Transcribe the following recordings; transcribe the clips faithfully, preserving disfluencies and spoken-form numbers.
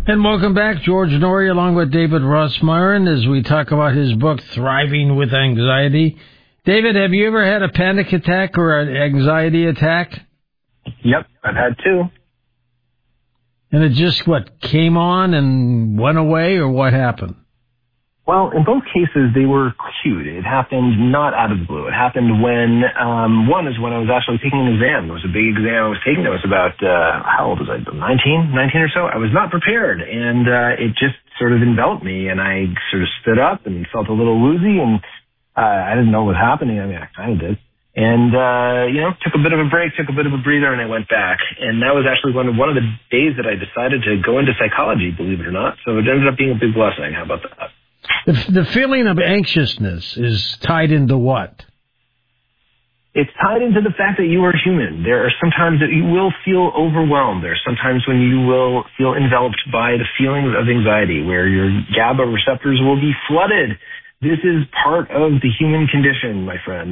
And welcome back, George Noory, along with David Ross Myron, as we talk about his book, Thriving with Anxiety. David, have you ever had a panic attack or an anxiety attack? Yep, I've had two. And it just, what, came on and went away, or what happened? Well, in both cases, they were acute. It happened not out of the blue. It happened when, um, one is when I was actually taking an exam. It was a big exam I was taking. I was about, uh, how old was I? nineteen, nineteen or so. I was not prepared, and uh, it just sort of enveloped me, and I sort of stood up and felt a little woozy, and uh, I didn't know what was happening. I mean, I kind of did. And, uh, you know, took a bit of a break, took a bit of a breather, and I went back. And that was actually one of, one of the days that I decided to go into psychology, believe it or not. So it ended up being a big blessing. How about that? The, the feeling of anxiousness is tied into what? It's tied into the fact that you are human. There are sometimes that you will feel overwhelmed. There are sometimes when you will feel enveloped by the feelings of anxiety, where your GABA receptors will be flooded. This is part of the human condition, my friend.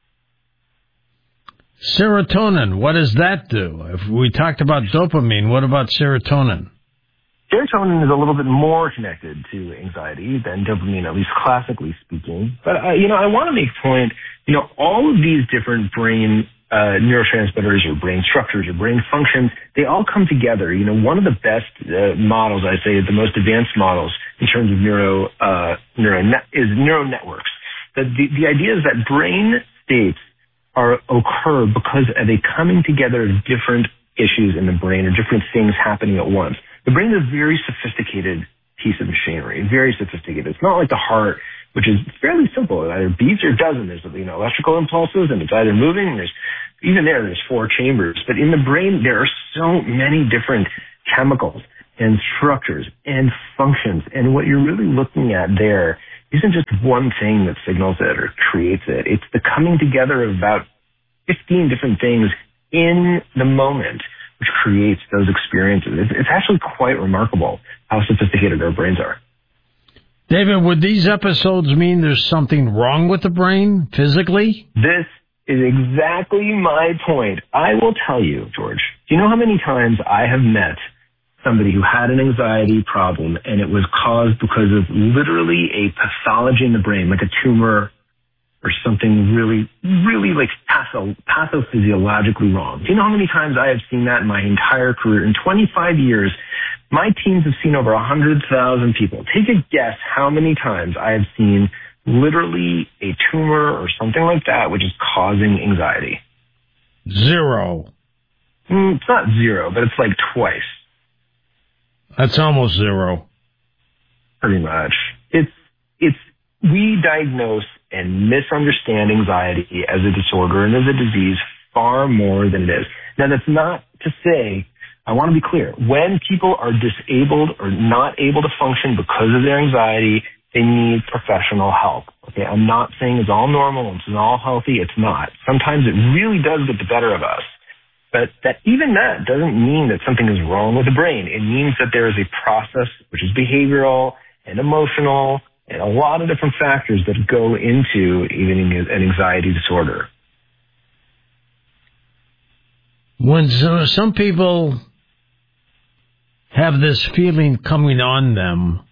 Serotonin, what does that do? If we talked about dopamine, what about serotonin? Serotonin is a little bit more connected to anxiety than dopamine, at least classically speaking. But, uh, you know, I want to make a point, you know, all of these different brain uh, neurotransmitters or brain structures or brain functions, they all come together. You know, one of the best uh, models, I say, the most advanced models in terms of neuro, uh, neuro net, is neural networks. The, the, the idea is that brain states are occur because of a coming together of different issues in the brain or different things happening at once. The brain is a very sophisticated piece of machinery, very sophisticated. It's not like the heart, which is fairly simple. It either beats or doesn't. There's, you know, electrical impulses, and it's either moving, and there's, even there, there's four chambers. But in the brain, there are so many different chemicals and structures and functions. And what you're really looking at there isn't just one thing that signals it or creates it. It's the coming together of about fifteen different things in the moment, which creates those experiences. It's, it's actually quite remarkable how sophisticated our brains are. David, would these episodes mean there's something wrong with the brain physically? This is exactly my point. I will tell you, George, do you know how many times I have met somebody who had an anxiety problem and it was caused because of literally a pathology in the brain, like a tumor or something really, really like patho- pathophysiologically wrong? Do you know how many times I have seen that in my entire career? In twenty-five years, my teams have seen over one hundred thousand people. Take a guess how many times I have seen literally a tumor or something like that which is causing anxiety. Zero. Mm, it's not zero, but it's like twice. That's almost zero. Pretty much. It's, it's, we diagnose and misunderstand anxiety as a disorder and as a disease far more than it is. Now, that's not to say, I want to be clear, when people are disabled or not able to function because of their anxiety, they need professional help. Okay, I'm not saying it's all normal, it's all healthy, it's not. Sometimes it really does get the better of us. But that even that doesn't mean that something is wrong with the brain. It means that there is a process which is behavioral and emotional and a lot of different factors that go into even an anxiety disorder. When so, some people have this feeling coming on them,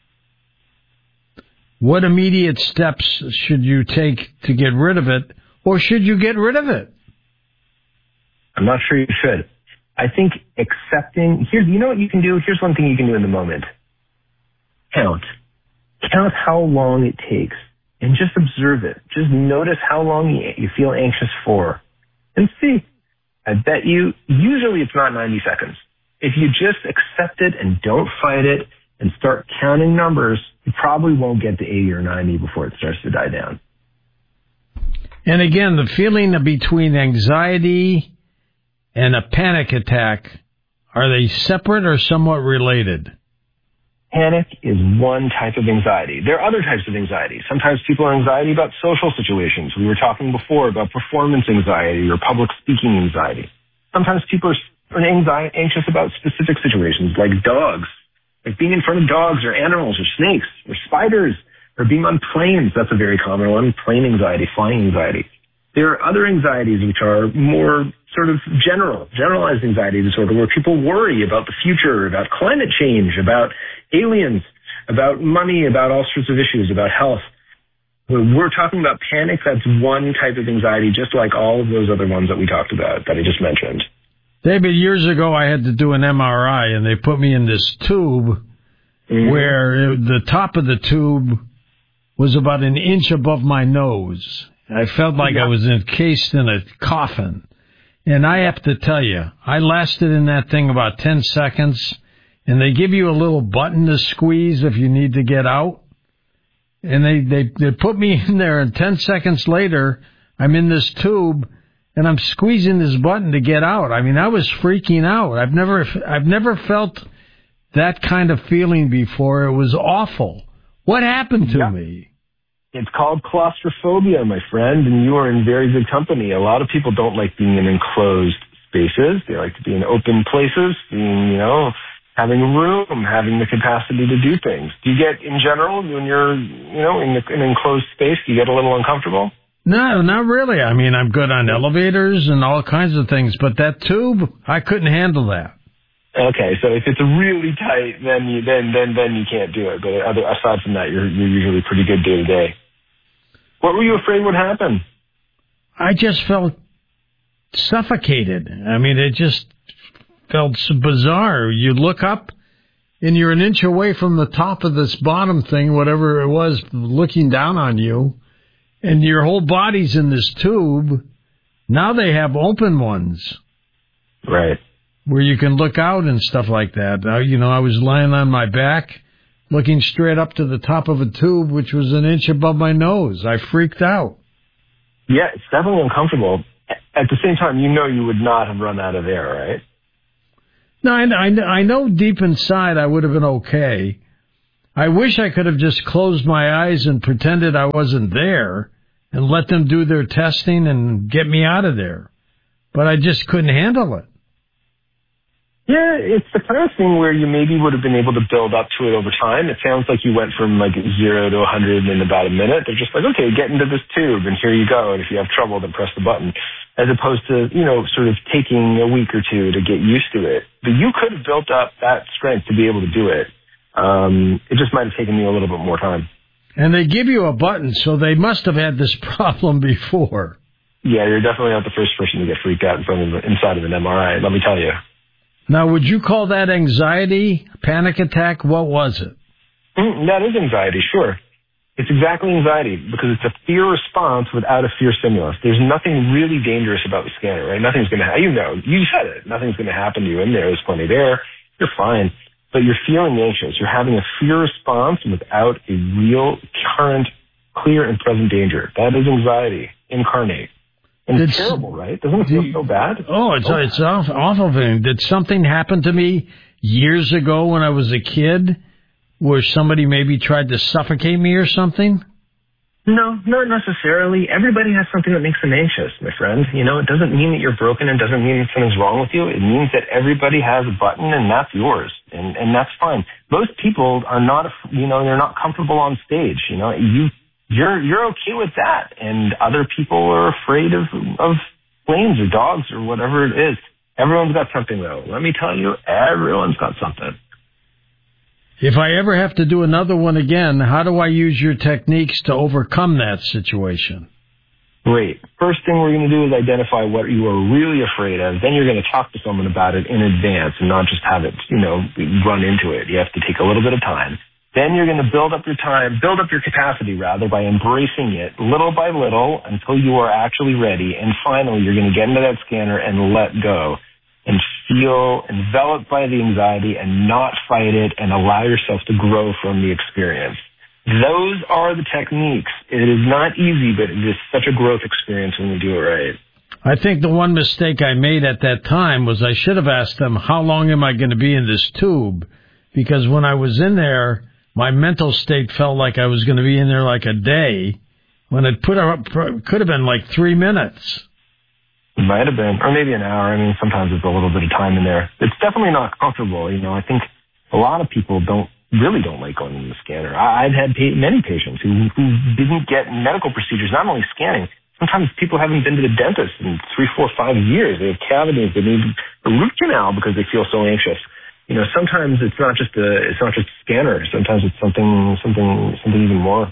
what immediate steps should you take to get rid of it, or should you get rid of it? I'm not sure you should. I think accepting, here's, you know what you can do? Here's one thing you can do in the moment. Count. Count how long it takes and just observe it. Just notice how long you, you feel anxious for and see. I bet you, usually it's not ninety seconds. If you just accept it and don't fight it and start counting numbers, you probably won't get to eighty or ninety before it starts to die down. And again, the feeling of between anxiety and a panic attack, are they separate or somewhat related? Panic is one type of anxiety. There are other types of anxiety. Sometimes people are anxiety about social situations. We were talking before about performance anxiety or public speaking anxiety. Sometimes people are anxiety, anxious about specific situations like dogs, like being in front of dogs or animals or snakes or spiders or being on planes. That's a very common one, plane anxiety, flying anxiety. There are other anxieties which are more sort of general, generalized anxiety disorder, where people worry about the future, about climate change, about aliens, about money, about all sorts of issues, about health. When we're talking about panic, that's one type of anxiety, just like all of those other ones that we talked about, that I just mentioned. David, years ago I had to do an M R I, and they put me in this tube mm-hmm. where the top of the tube was about an inch above my nose. I felt like yeah. I was encased in a coffin. And I have to tell you, I lasted in that thing about ten seconds, and they give you a little button to squeeze if you need to get out. And they, they, they put me in there, and ten seconds later, I'm in this tube, and I'm squeezing this button to get out. I mean, I was freaking out. I've never, I've never felt that kind of feeling before. It was awful. What happened to yeah. me? It's called claustrophobia, my friend, and you are in very good company. A lot of people don't like being in enclosed spaces. They like to be in open places, being, you know, having room, having the capacity to do things. Do you get, in general, when you're, you know, in an enclosed space, do you get a little uncomfortable? No, not really. I mean, I'm good on elevators and all kinds of things, but that tube, I couldn't handle that. Okay, so if it's really tight, then you then then then you can't do it. But other, aside from that, you're you're usually pretty good day to day. What were you afraid would happen? I just felt suffocated. I mean, it just felt so bizarre. You look up, and you're an inch away from the top of this bottom thing, whatever it was, looking down on you, and your whole body's in this tube. Now they have open ones. Right. Where you can look out and stuff like that. I, you know, I was lying on my back, looking straight up to the top of a tube, which was an inch above my nose. I freaked out. Yeah, it's definitely uncomfortable. At the same time, you know you would not have run out of air, right? No, I, I, I know deep inside I would have been okay. I wish I could have just closed my eyes and pretended I wasn't there and let them do their testing and get me out of there. But I just couldn't handle it. Yeah, it's the kind of thing where you maybe would have been able to build up to it over time. It sounds like you went from like zero to one hundred in about a minute. They're just like, okay, get into this tube and here you go. And if you have trouble, then press the button. As opposed to, you know, sort of taking a week or two to get used to it. But you could have built up that strength to be able to do it. Um, it just might have taken me a little bit more time. And they give you a button, so they must have had this problem before. Yeah, you're definitely not the first person to get freaked out in front of inside of an M R I, let me tell you. Now, would you call that anxiety, panic attack? What was it? Mm, that is anxiety, sure. It's exactly anxiety because it's a fear response without a fear stimulus. There's nothing really dangerous about the scanner, right? Nothing's going to happen. You know, you said it. Nothing's going to happen to you in there. There's plenty there. You're fine. But you're feeling anxious. You're having a fear response without a real, current, clear, and present danger. That is anxiety incarnate. And it's terrible, right? Doesn't it feel so bad? Oh, it's, oh. it's awful, awful thing. Did something happen to me years ago when I was a kid where somebody maybe tried to suffocate me or something? No, not necessarily. Everybody has something that makes them anxious, my friend. You know, it doesn't mean that you're broken. It doesn't mean that something's wrong with you. It means that everybody has a button and that's yours. And, and that's fine. Most people are not, you know, they're not comfortable on stage. You know, you You're you're okay with that, and other people are afraid of of planes or dogs or whatever it is. Everyone's got something, though. Let me tell you, everyone's got something. If I ever have to do another one again, how do I use your techniques to overcome that situation? Great. First thing we're going to do is identify what you are really afraid of. Then you're going to talk to someone about it in advance and not just have it, you know, run into it. You have to take a little bit of time. Then you're going to build up your time, build up your capacity, rather, by embracing it little by little until you are actually ready. And finally, you're going to get into that scanner and let go and feel enveloped by the anxiety and not fight it and allow yourself to grow from the experience. Those are the techniques. It is not easy, but it is such a growth experience when we do it right. I think the one mistake I made at that time was I should have asked them, how long am I going to be in this tube? Because when I was in there, my mental state felt like I was going to be in there like a day, when it put up, could have been like three minutes. It might have been, or maybe an hour. I mean, sometimes it's a little bit of time in there. It's definitely not comfortable. You know, I think a lot of people don't really don't like going in the scanner. I, I've had pa- many patients who who didn't get medical procedures, not only scanning, Sometimes people haven't been to the dentist in three, four, five years. They have cavities. They need a root canal because they feel so anxious. You know, sometimes it's not just a, it's not just a scanner. Sometimes it's something, something, something even more.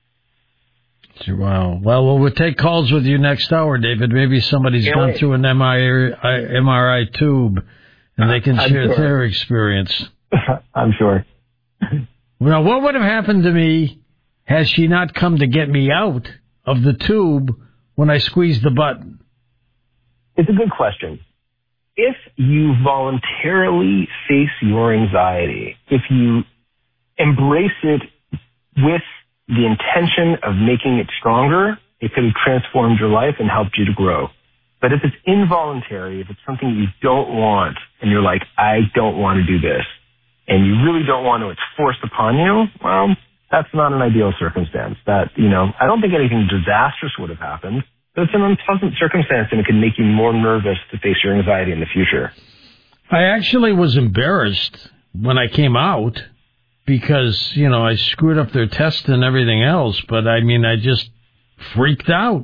Wow. Well, well, we'll take calls with you next hour, David. Maybe somebody's Can't gone wait. through an M R I tube, and they can I'm share sure. their experience. I'm sure. Now, what would have happened to me had she not come to get me out of the tube when I squeezed the button? It's a good question. If you voluntarily face your anxiety, if you embrace it with the intention of making it stronger, it could have transformed your life and helped you to grow. But if it's involuntary, if it's something you don't want, and you're like, I don't want to do this, and you really don't want to, it's forced upon you, well, that's not an ideal circumstance. That, you know, I don't think anything disastrous would have happened, but it's an unpleasant circumstance, and it can make you more nervous to face your anxiety in the future. I actually was embarrassed when I came out because, you know, I screwed up their test and everything else, but I mean, I just freaked out.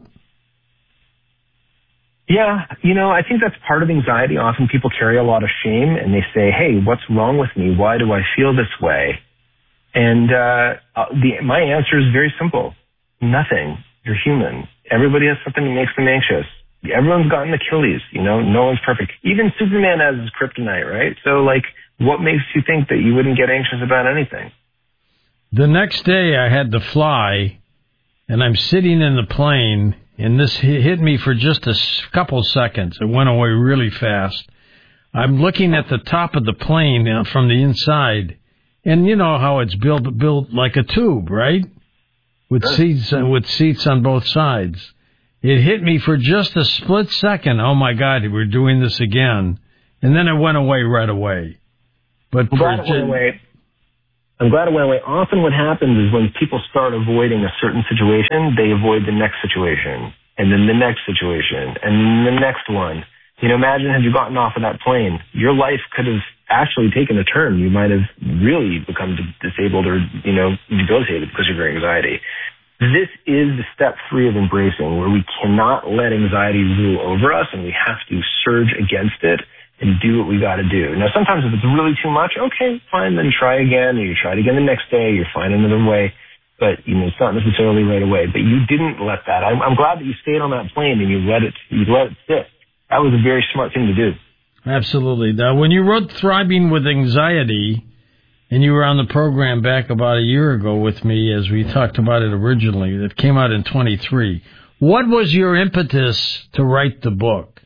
Yeah, you know, I think that's part of anxiety. Often people carry a lot of shame and they say, hey, what's wrong with me? Why do I feel this way? And uh, the, my answer is very simple. Nothing. You're human. Everybody has something that makes them anxious. Everyone's got an Achilles, you know, no one's perfect. Even Superman has his kryptonite, right? So, like, what makes you think that you wouldn't get anxious about anything? The next day I had to fly, and I'm sitting in the plane, and this hit me for just a couple seconds. It went away really fast. I'm looking at the top of the plane from the inside, and you know how it's built built like a tube, right? With sure. seats with seats on both sides. It hit me for just a split second. Oh my God, we're doing this again, and then it went away right away. But I'm glad it went away. I'm glad it went away. Often what happens is when people start avoiding a certain situation, they avoid the next situation, and then the next situation, and the next one. You know, imagine had you gotten off of that plane, your life could have actually taken a turn. You might have really become disabled or, you know, debilitated because of your anxiety. This is the step three of embracing, where we cannot let anxiety rule over us, and we have to surge against it and do what we got to do. Now, sometimes if it's really too much, okay, fine, then try again, or you try it again the next day, you'll find another way. But, you know, it's not necessarily right away. But you didn't let that. I'm, I'm glad that you stayed on that plane and you let it, you let it sit. That was a very smart thing to do. Absolutely. Now, when you wrote Thriving with Anxiety, and you were on the program back about a year ago with me as we talked about it originally, that came out in twenty-three, what was your impetus to write the book?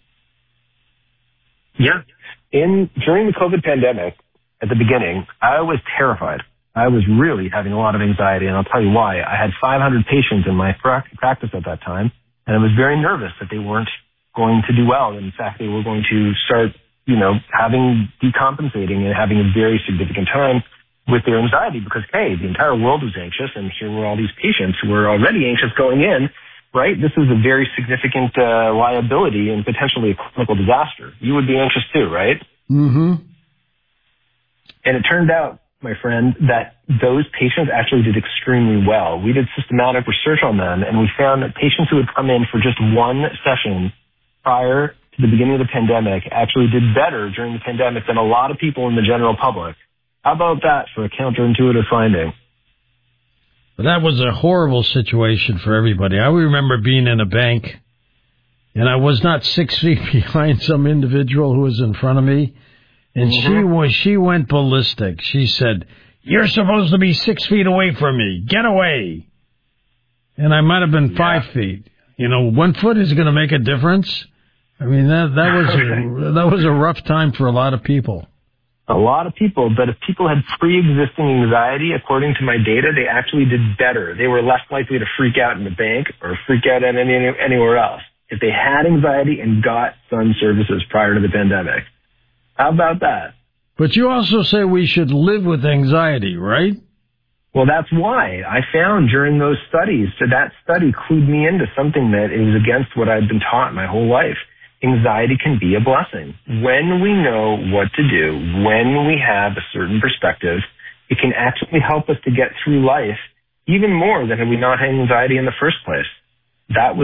Yeah. In during the COVID pandemic, at the beginning, I was terrified. I was really having a lot of anxiety, and I'll tell you why. I had five hundred patients in my practice at that time, and I was very nervous that they weren't going to do well. In fact, they were going to start, you know, having decompensating and having a very significant time with their anxiety because, hey, the entire world was anxious, and here were all these patients who were already anxious going in. Right? This is a very significant uh, liability and potentially a clinical disaster. You would be anxious too, right? Mm-hmm. And it turned out, my friend, that those patients actually did extremely well. We did systematic research on them, and we found that patients who had come in for just one session prior to the beginning of the pandemic actually did better during the pandemic than a lot of people in the general public. How about that for a counterintuitive finding? That was a horrible situation for everybody. I remember being in a bank, and I was not six feet behind some individual who was in front of me, and mm-hmm. she was she went ballistic. She said, "You're supposed to be six feet away from me. Get away!" And I might have been yeah. five feet. You know, one foot is going to make a difference. I mean, that that was a, that was a rough time for a lot of people. A lot of people, but if people had pre-existing anxiety, according to my data, they actually did better. They were less likely to freak out in the bank or freak out in any, anywhere else if they had anxiety and got Sun services prior to the pandemic. How about that? But you also say we should live with anxiety, right? Well, that's why I found during those studies, so that study clued me into something that is against what I've been taught my whole life. Anxiety can be a blessing. When we know what to do, when we have a certain perspective, it can actually help us to get through life even more than had we not had anxiety in the first place. That was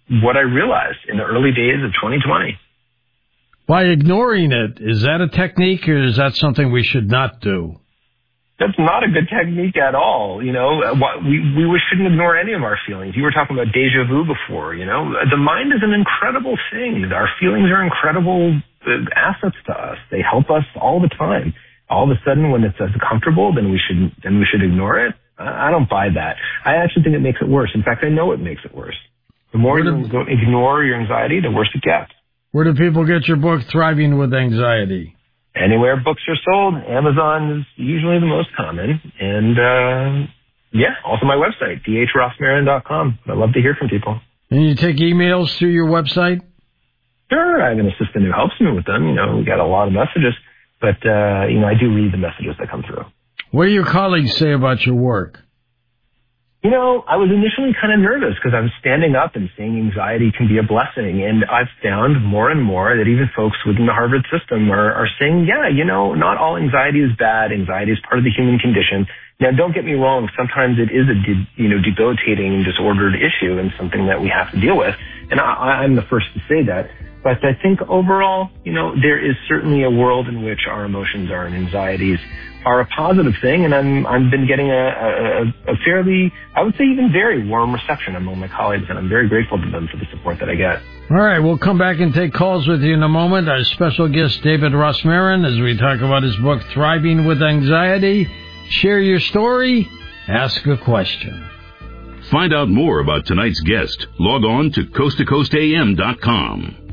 what I realized in the early days of twenty twenty. By ignoring it, is that a technique or is that something we should not do? That's not a good technique at all. You know, we, we shouldn't ignore any of our feelings. You were talking about deja vu before, you know. The mind is an incredible thing. Our feelings are incredible assets to us. They help us all the time. All of a sudden, when it's uncomfortable, then we should, then we should ignore it. I don't buy that. I actually think it makes it worse. In fact, I know it makes it worse. The more you don't ignore your anxiety, the worse it gets. Where do people get your book, Thriving with Anxiety? Anywhere books are sold. Amazon is usually the most common. And, uh, yeah, also my website, d h ross marin dot com. I love to hear from people. And you take emails through your website? Sure. I have an assistant who helps me with them. You know, we got a lot of messages. But, uh, you know, I do read the messages that come through. What do your colleagues say about your work? You know, I was initially kind of nervous because I was standing up and saying anxiety can be a blessing. And I've found more and more that even folks within the Harvard system are, are saying, yeah, you know, not all anxiety is bad. Anxiety is part of the human condition. Now, don't get me wrong. Sometimes it is a, de- you know, debilitating and disordered issue and something that we have to deal with. And I, I'm the first to say that. But I think overall, you know, there is certainly a world in which our emotions, our anxieties are a positive thing. And I'm, I've been getting a, a, a fairly, I would say even very warm reception among my colleagues. And I'm very grateful to them for the support that I get. All right. We'll come back and take calls with you in a moment. Our special guest, David Ross Marin, as we talk about his book, Thriving with Anxiety. Share your story. Ask a question. Find out more about tonight's guest. Log on to coast to coast a m dot com.